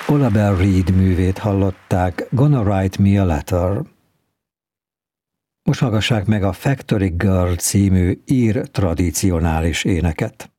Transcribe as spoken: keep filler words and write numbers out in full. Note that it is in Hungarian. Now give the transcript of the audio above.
Olabelle Reed művét hallották, Gonna Write Me a Letter. Most hallgassák meg a Factory Girl című ír tradicionális éneket.